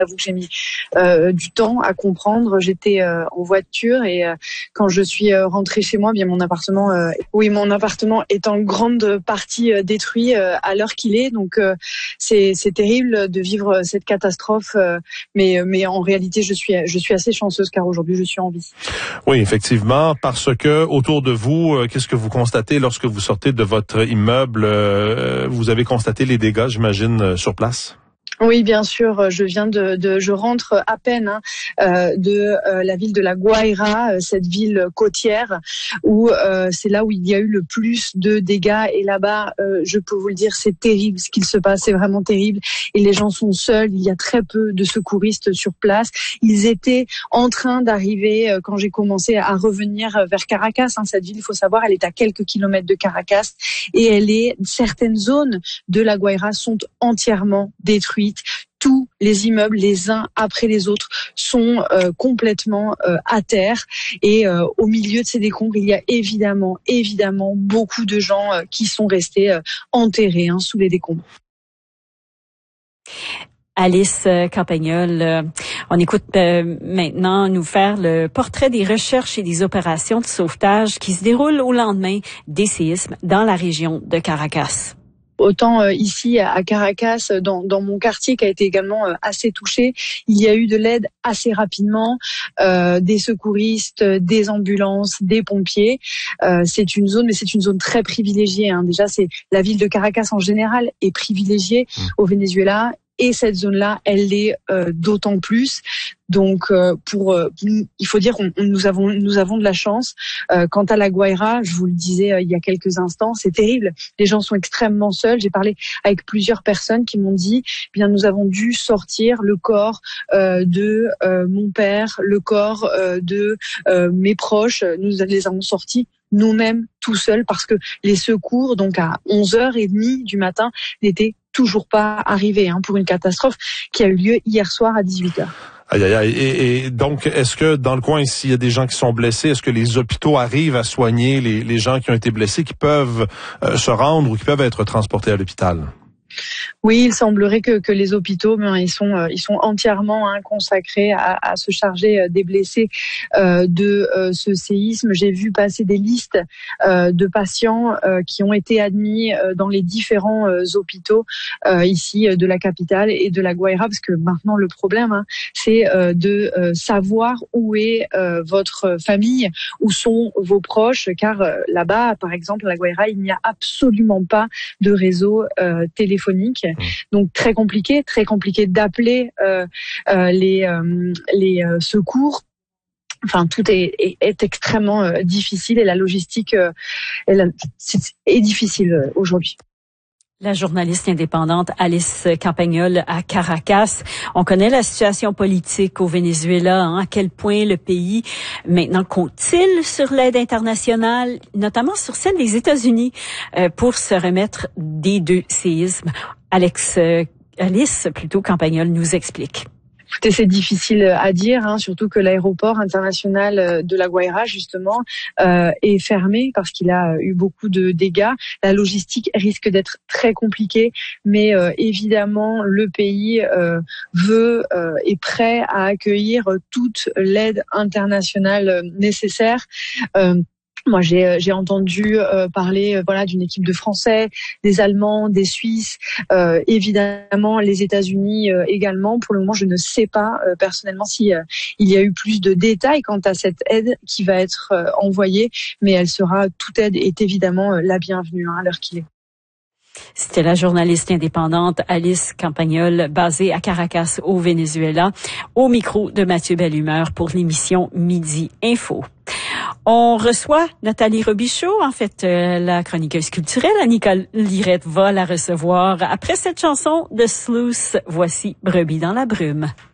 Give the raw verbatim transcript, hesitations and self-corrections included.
J'avoue que j'ai mis euh, du temps à comprendre. J'étais euh, en voiture et euh, quand je suis euh, rentrée chez moi, bien mon appartement, euh, oui, mon appartement est en grande partie euh, détruit euh, à l'heure qu'il est. Donc euh, c'est c'est terrible de vivre cette catastrophe. Euh, mais mais en réalité, je suis je suis assez chanceuse car aujourd'hui je suis en vie. Oui, effectivement, parce que autour de vous, euh, qu'est-ce que vous constatez lorsque vous sortez de votre immeuble? Euh, vous avez constaté les dégâts, j'imagine, euh, sur place? Oui, bien sûr. Je viens de, de je rentre à peine hein, euh, de euh, la ville de La Guaira, euh, cette ville côtière où euh, c'est là où il y a eu le plus de dégâts. Et là-bas, euh, je peux vous le dire, c'est terrible ce qu'il se passe, c'est vraiment terrible. Et les gens sont seuls. Il y a très peu de secouristes sur place. Ils étaient en train d'arriver euh, quand j'ai commencé à revenir vers Caracas. Hein, cette ville, il faut savoir, elle est à quelques kilomètres de Caracas et elle est certaines zones de La Guaira sont entièrement détruites. Tous les immeubles, les uns après les autres, sont euh, complètement euh, à terre. Et euh, au milieu de ces décombres, il y a évidemment, évidemment, beaucoup de gens euh, qui sont restés euh, enterrés hein, sous les décombres. Alice Campagnol, euh, on écoute euh, maintenant nous faire le portrait des recherches et des opérations de sauvetage qui se déroulent au lendemain des séismes dans la région de Caracas. Autant euh, ici à Caracas, dans, dans mon quartier qui a été également euh, assez touché, il y a eu de l'aide assez rapidement, euh, des secouristes, des ambulances, des pompiers. Euh, c'est une zone, mais c'est une zone très privilégiée. Hein. Déjà, c'est la ville de Caracas en général est privilégiée mmh. au Venezuela. Et cette zone-là, elle l'est euh, d'autant plus. Donc, euh, pour, euh, il faut dire, on, on, nous avons, nous avons de la chance. Euh, quant à La Guaira, je vous le disais euh, il y a quelques instants, c'est terrible. Les gens sont extrêmement seuls. J'ai parlé avec plusieurs personnes qui m'ont dit, eh bien, nous avons dû sortir le corps euh, de euh, mon père, le corps euh, de euh, mes proches. Nous les avons sortis nous-mêmes tout seuls parce que les secours, donc à onze heures trente du matin, n'étaient toujours pas arrivés hein, pour une catastrophe qui a eu lieu hier soir à dix-huit heures. Aïe, aïe, aïe. Et, et donc, est-ce que dans le coin ici, il y a des gens qui sont blessés? Est-ce que les hôpitaux arrivent à soigner les, les gens qui ont été blessés, qui peuvent euh, se rendre ou qui peuvent être transportés à l'hôpital? Oui, il semblerait que, que les hôpitaux, ben, ils sont, euh, ils sont entièrement hein, consacrés à, à se charger euh, des blessés euh, de euh, ce séisme. J'ai vu passer des listes euh, de patients euh, qui ont été admis euh, dans les différents euh, hôpitaux euh, ici euh, de la capitale et de La Guaira, parce que maintenant le problème, hein, c'est euh, de euh, savoir où est euh, votre famille, où sont vos proches, car euh, là-bas, par exemple, à La Guaira, il n'y a absolument pas de réseau euh, téléphonique. Donc très compliqué, très compliqué d'appeler euh, euh, les euh, les euh, secours. Enfin, tout est, est, est extrêmement euh, difficile et la logistique euh, est, est difficile euh, aujourd'hui. La journaliste indépendante Alice Campagnol à Caracas. On connaît la situation politique au Venezuela, hein, à quel point le pays maintenant compte-t-il sur l'aide internationale, notamment sur celle des États-Unis, euh, pour se remettre des deux séismes. Alex, euh, Alice plutôt Campagnol nous explique. Écoutez, c'est difficile à dire, hein, surtout que l'aéroport international de La Guaira, justement, euh, est fermé parce qu'il a eu beaucoup de dégâts. La logistique risque d'être très compliquée, mais euh, évidemment, le pays euh, veut, euh, est prêt à accueillir toute l'aide internationale nécessaire. Euh, Moi, j'ai, j'ai entendu euh, parler, euh, voilà, d'une équipe de Français, des Allemands, des Suisses, euh, évidemment les États-Unis euh, également. Pour le moment, je ne sais pas euh, personnellement si euh, il y a eu plus de détails quant à cette aide qui va être euh, envoyée, mais elle sera, toute aide est évidemment euh, la bienvenue hein, à l'heure qu'il est. C'était la journaliste indépendante Alice Campagnol, basée à Caracas, au Venezuela, au micro de Mathieu Bellumeur pour l'émission Midi Info. On reçoit Nathalie Robichaud, en fait, euh, la chroniqueuse culturelle. Nicole Lirette va la recevoir après cette chanson de Sluice. Voici Brebis dans la brume.